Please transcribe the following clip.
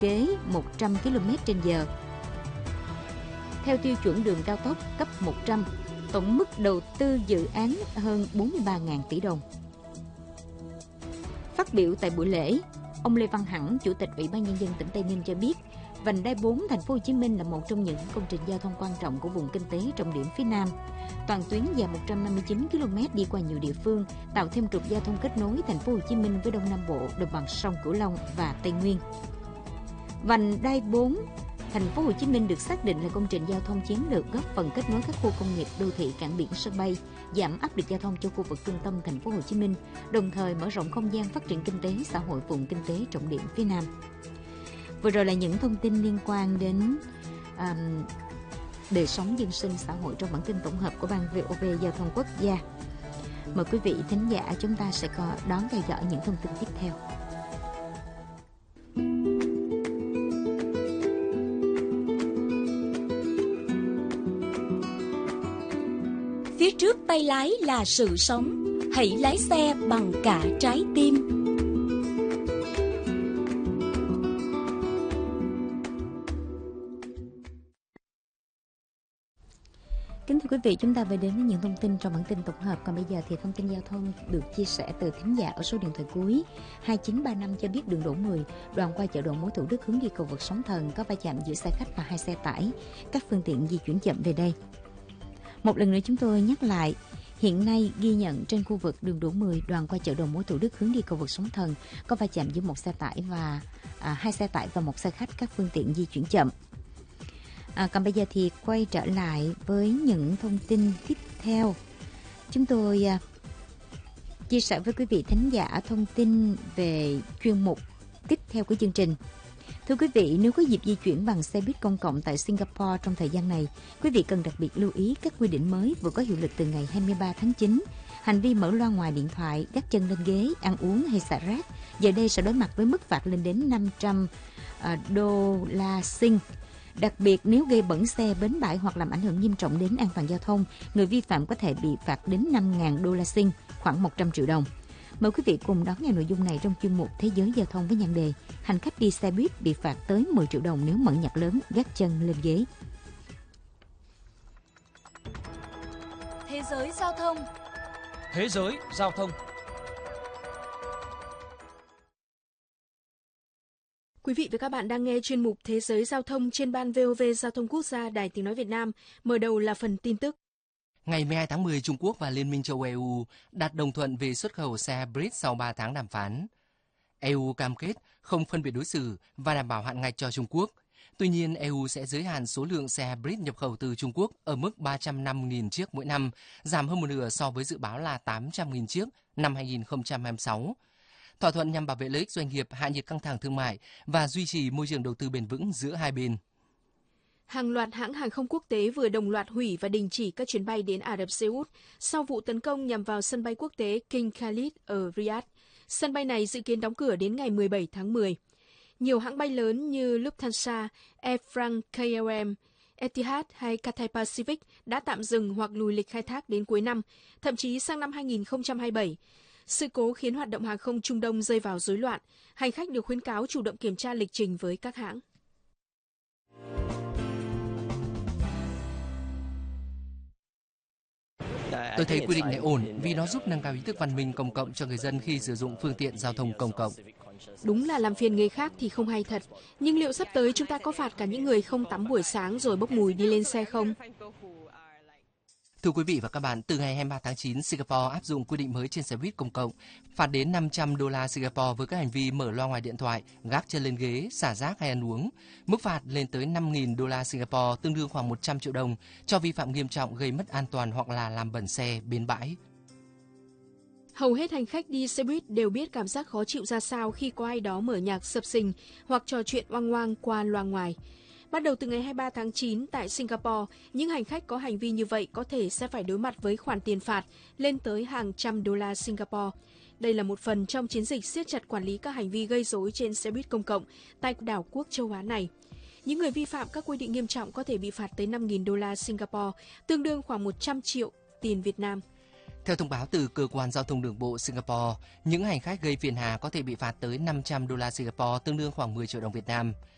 kế 100 km/h. Theo tiêu chuẩn đường cao tốc cấp 100, tổng mức đầu tư dự án hơn 43.000 tỷ đồng. Phát biểu tại buổi lễ, ông Lê Văn Hẳn, Chủ tịch Ủy ban Nhân dân tỉnh Tây Ninh cho biết, vành đai 4 thành phố Hồ Chí Minh là một trong những công trình giao thông quan trọng của vùng kinh tế trọng điểm phía Nam. Toàn tuyến dài 159 km đi qua nhiều địa phương, tạo thêm trục giao thông kết nối thành phố Hồ Chí Minh với Đông Nam Bộ, đồng bằng sông Cửu Long và Tây Nguyên. Vành đai 4 thành phố Hồ Chí Minh được xác định là công trình giao thông chiến lược góp phần kết nối các khu công nghiệp, đô thị, cảng biển, sân bay, giảm áp lực giao thông cho khu vực trung tâm thành phố Hồ Chí Minh, đồng thời mở rộng không gian phát triển kinh tế xã hội vùng kinh tế trọng điểm phía Nam. Vừa rồi là những thông tin liên quan đến đời sống dân sinh xã hội trong bản tin tổng hợp của Ban VOV Giao thông Quốc gia. Mời quý vị thính giả chúng ta sẽ đón theo dõi những thông tin tiếp theo. Phía trước tay lái là sự sống, hãy lái xe bằng cả trái tim. Kính thưa quý vị, chúng ta về đến với những thông tin trong bản tin tổng hợp. Còn bây giờ thì thông tin giao thông được chia sẻ từ thính giả ở số điện thoại cuối 2935 cho biết đường Đỗ 10, đoạn qua chợ đầu mối Thủ Đức hướng đi cầu vượt Sóng Thần có va chạm giữa xe khách và hai xe tải. Các phương tiện di chuyển chậm về đây. Một lần nữa chúng tôi nhắc lại, hiện nay ghi nhận trên khu vực đường Đỗ 10 đoạn qua chợ đầu mối Thủ Đức hướng đi cầu vượt Sóng Thần có va chạm giữa một xe tải và hai xe tải và một xe khách, các phương tiện di chuyển chậm. Còn bây giờ thì quay trở lại với những thông tin tiếp theo. Chúng tôi chia sẻ với quý vị thính giả thông tin về chuyên mục tiếp theo của chương trình. Thưa quý vị, nếu có dịp di chuyển bằng xe buýt công cộng tại Singapore trong thời gian này, quý vị cần đặc biệt lưu ý các quy định mới vừa có hiệu lực từ ngày 23 tháng 9. Hành vi mở loa ngoài điện thoại, gác chân lên ghế, ăn uống hay xả rác, giờ đây sẽ đối mặt với mức phạt lên đến 500 đô la Sing. Đặc biệt nếu gây bẩn xe, bến bãi hoặc làm ảnh hưởng nghiêm trọng đến an toàn giao thông, người vi phạm có thể bị phạt đến 5.000 đô la Sing, khoảng 100 triệu đồng. Mời quý vị cùng đón nghe nội dung này trong chuyên mục Thế giới giao thông với nhan đề hành khách đi xe buýt bị phạt tới 10 triệu đồng nếu mẫn nhặt lớn, gác chân lên ghế. Thế giới giao thông. Thế giới giao thông. Quý vị và các bạn đang nghe chuyên mục Thế giới giao thông trên ban VOV Giao thông Quốc gia Đài Tiếng nói Việt Nam. Mở đầu là phần tin tức. Ngày 12 tháng 10, Trung Quốc và Liên minh châu Âu EU đạt đồng thuận về xuất khẩu xe hybrid sau 3 tháng đàm phán. EU cam kết không phân biệt đối xử và đảm bảo hạn ngạch cho Trung Quốc. Tuy nhiên, EU sẽ giới hạn số lượng xe hybrid nhập khẩu từ Trung Quốc ở mức 350.000 chiếc mỗi năm, giảm hơn một nửa so với dự báo là 800.000 chiếc năm 2026. Thỏa thuận nhằm bảo vệ lợi ích doanh nghiệp, hạ nhiệt căng thẳng thương mại và duy trì môi trường đầu tư bền vững giữa hai bên. Hàng loạt hãng hàng không quốc tế vừa đồng loạt hủy và đình chỉ các chuyến bay đến Ả Rập Xê Út sau vụ tấn công nhằm vào sân bay quốc tế King Khalid ở Riyadh. Sân bay này dự kiến đóng cửa đến ngày 17 tháng 10. Nhiều hãng bay lớn như Lufthansa, Air France KLM, Etihad hay Cathay Pacific đã tạm dừng hoặc lùi lịch khai thác đến cuối năm, thậm chí sang năm 2027. Sự cố khiến hoạt động hàng không Trung Đông rơi vào rối loạn. Hành khách được khuyến cáo chủ động kiểm tra lịch trình với các hãng. Tôi thấy quy định này ổn vì nó giúp nâng cao ý thức văn minh công cộng cho người dân khi sử dụng phương tiện giao thông công cộng. Đúng là làm phiền người khác thì không hay thật. Nhưng liệu sắp tới chúng ta có phạt cả những người không tắm buổi sáng rồi bốc mùi đi lên xe không? Thưa quý vị và các bạn, từ ngày 23 tháng 9, Singapore áp dụng quy định mới trên xe buýt công cộng, phạt đến 500 đô la Singapore với các hành vi mở loa ngoài điện thoại, gác chân lên ghế, xả rác hay ăn uống. Mức phạt lên tới 5.000 đô la Singapore, tương đương khoảng 100 triệu đồng, cho vi phạm nghiêm trọng gây mất an toàn hoặc là làm bẩn xe, bến bãi. Hầu hết hành khách đi xe buýt đều biết cảm giác khó chịu ra sao khi có ai đó mở nhạc sập sình hoặc trò chuyện oang oang qua loa ngoài. Bắt đầu từ ngày 23 tháng 9 tại Singapore, những hành khách có hành vi như vậy có thể sẽ phải đối mặt với khoản tiền phạt lên tới hàng trăm đô la Singapore. Đây là một phần trong chiến dịch siết chặt quản lý các hành vi gây rối trên xe buýt công cộng tại đảo quốc châu Á này. Những người vi phạm các quy định nghiêm trọng có thể bị phạt tới 5.000 đô la Singapore, tương đương khoảng 100 triệu tiền Việt Nam. Theo thông báo từ Cơ quan Giao thông Đường bộ Singapore, những hành khách gây phiền hà có thể bị phạt tới 500 đô la Singapore, tương đương khoảng 10 triệu đồng Việt Nam.